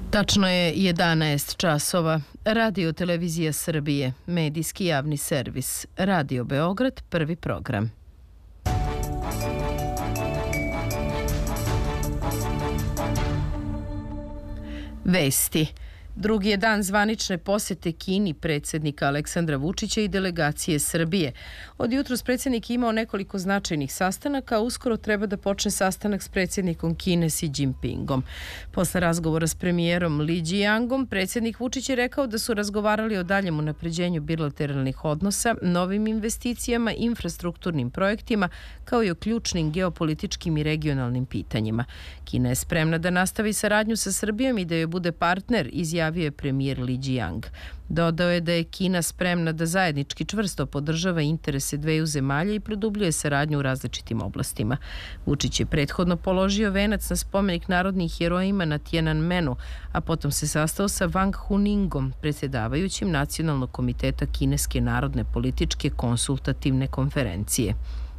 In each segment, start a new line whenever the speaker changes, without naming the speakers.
Tačno je 11 časova. Radio Televizija Srbije, medijski javni servis. Radio Beograd, prvi program. Vesti. Drugi je dan zvanične posjete Kini predsjednika Aleksandra Vučića i delegacije Srbije. Od jutros predsjednik imao nekoliko značajnih sastanaka, a uskoro treba da počne sastanak s predsjednikom Kine Xi Jinpingom. Posle razgovora s premijerom Li Jiyangom, predsjednik Vučić je rekao da su razgovarali o daljem unapređenju bilateralnih odnosa, novim investicijama, infrastrukturnim projektima, kao i o ključnim geopolitičkim i regionalnim pitanjima. Kina je spremna da nastavi saradnju sa Srbijom i da joj bude partner, izjavio je premijer Li Jiyang. Dodao je da je Kina spremna da zajednički čvrsto podržava interese dveju zemalja i produbljuje saradnju u različitim oblastima. Vučić je prethodno položio venac na spomenik narodnih herojima na Tiananmenu, a potom se sastao sa Wang Huningom, predsjedavajućim Nacionalnog komiteta Kineske narodne političke konsultativne konferencije.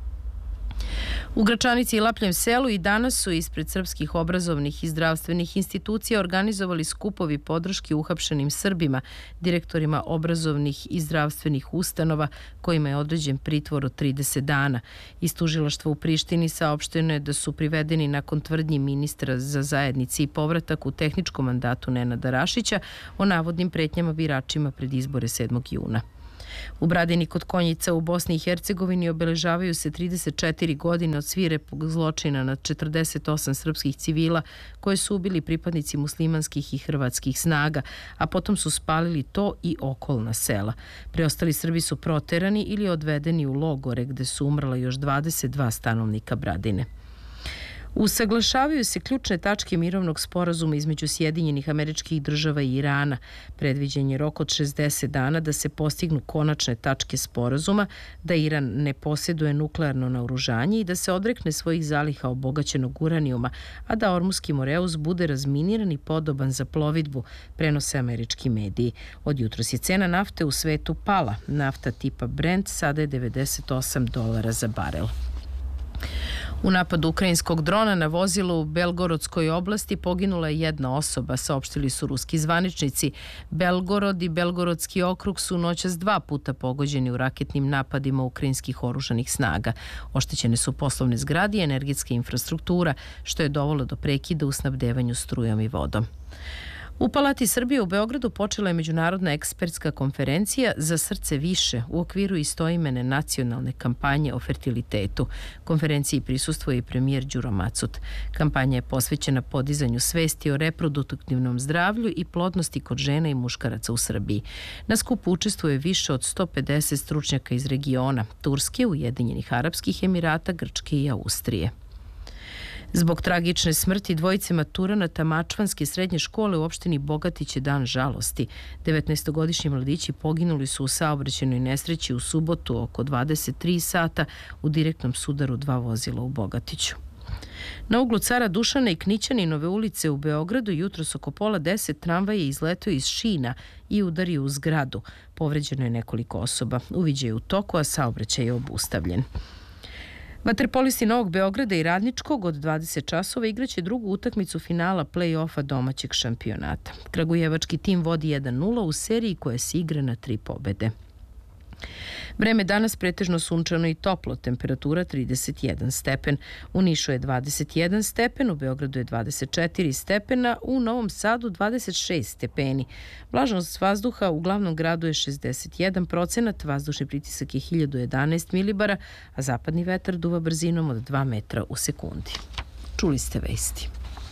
U Gračanici i Lapljem selu i danas su ispred srpskih obrazovnih i zdravstvenih institucija organizovali skupovi podrške uhapšenim Srbima, direktorima obrazovnih i zdravstvenih ustanova kojima je određen pritvor od 30 dana. Iz tužilaštva u Prištini saopšteno je da su privedeni nakon tvrdnji ministra za zajednici i povratak u tehničkom mandatu Nenada Rašića o navodnim pretnjama biračima pred izbore 7. juna. U Bradini kod Konjica u Bosni i Hercegovini obeležavaju se 34 godine od svirepog zločina nad 48 srpskih civila koje su ubili pripadnici muslimanskih i hrvatskih snaga, a potom su spalili to i okolna sela. Preostali Srbi su proterani ili odvedeni u logore gde su umrla još 22 stanovnika Bradine. Usaglašavaju se ključne tačke mirovnog sporazuma između Sjedinjenih Američkih Država i Irana. Predviđen je rok od 60 dana da se postignu konačne tačke sporazuma, da Iran ne posjeduje nuklearno naoružanje i da se odrekne svojih zaliha obogaćenog uranijuma, a da Ormuski Moreus bude razminiran i podoban za plovidbu, prenose američki mediji. Od jutros je cena nafte u svetu pala. Nafta tipa Brent sada je $98 za barel. U napadu ukrajinskog drona na vozilo u Belgorodskoj oblasti poginula je jedna osoba, saopštili su ruski zvaničnici. Belgorod i Belgorodski okrug su noćas 2 puta pogođeni u raketnim napadima ukrajinskih oružanih snaga. Oštećene su poslovne zgrade i energetska infrastruktura, što je dovelo do prekida u snabdevanju strujom i vodom. U Palati Srbije u Beogradu počela je međunarodna ekspertska konferencija Za srce više u okviru istoimene nacionalne kampanje o fertilitetu. Konferenciji prisustvuje i premijer Đuro Macut. Kampanja je posvećena podizanju svesti o reproduktivnom zdravlju i plodnosti kod žena i muškaraca u Srbiji. Na skupu učestvuje više od 150 stručnjaka iz regiona Turske, Ujedinjenih Arapskih Emirata, Grčke i Austrije. Zbog tragične smrti dvojice maturanata Mačvanske srednje škole u opštini Bogatić je dan žalosti. 19-godišnji mladići poginuli su u saobraćajnoj nesreći u subotu oko 23 sata u direktnom sudaru 2 vozila u Bogatiću. Na uglu Cara Dušana i Knićaninove ulice u Beogradu jutros oko 9:30 tramvaj je izletio iz šina i udario u zgradu. Povređeno je nekoliko osoba. Uviđaj je u toku, a saobraćaj je obustavljen. Vaterpolisti Novog Beograda i Radničkog od 20 časova igraće drugu utakmicu finala play-offa domaćeg šampionata. Kragujevački tim vodi 1:0 u seriji koja se igra na 3 pobede. Vreme danas pretežno sunčano i toplo, temperatura 31 stepen. U Nišu je 21 stepen, u Beogradu je 24 stepena, u Novom Sadu 26 stepeni. Vlažnost vazduha u glavnom gradu je 61%, vazdušni pritisak je 1011 milibara, a zapadni vetar duva brzinom od 2 metra u sekundi. Čuli ste vesti.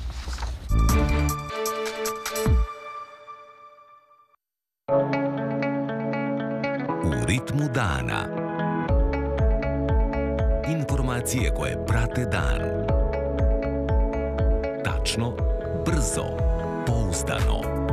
U ritmu dana. Informacije koje prate dan. Tačno, brzo, pouzdano.